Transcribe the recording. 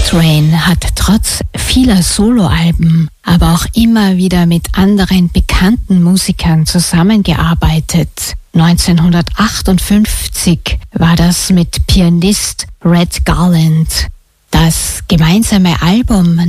Coltrane hat trotz vieler Soloalben, aber auch immer wieder mit anderen bekannten Musikern zusammengearbeitet. 1958 war das mit Pianist Red Garland. Das gemeinsame Album